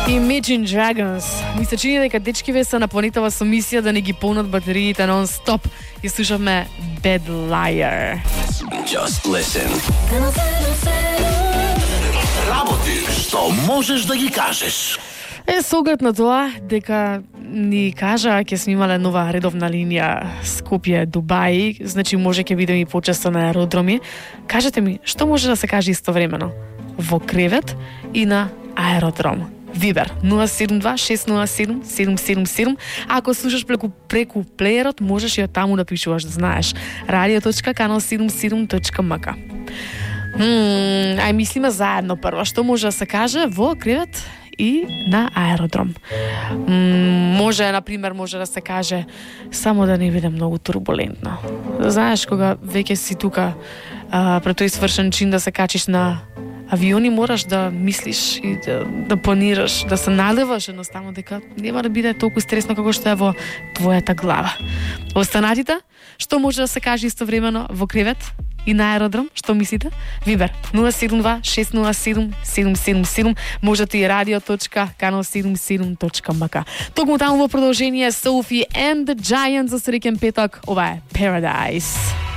Imagine Dragons. Ми се чини дека дечкиве се на планетава со мисија да не ги полнат батериите нон-стоп. И слушавме Bad Liar. Just listen. Работи што можеш да ги кажеш. Со оглед на тоа дека ни кажа ќе сме имале нова редовна линија Скопје-Дубај, значи може ќе бидеме и почесто на аеродроми. Кажете ми, што може да се каже истовремено? Во кревет и на аеродром. Вибер 072-607-777. Ако слушаш преку плеерот, можеш и од таму да пишуваш, да знаеш. radio.kanal77.mk. Ај мислиме заедно прво. Што може да се каже во кревет и на аеродром? Може, например, може да се каже само да не биде многу турбулентно. Знаеш, кога веќе си тука пред тој свршен чин да се качиш на авиони, мораш да мислиш и да планираш, да се надеваш едноставно дека нема да биде толку стресно како што е во твојата глава. Останатите, што може да се каже истовремено во кревет и на аеродром, што мислите? Вибер 072-607-777, можете и radio.kanal77.mk. Токму таму во продолжение Sophie and the Giants за среќен петок, ова е Paradise.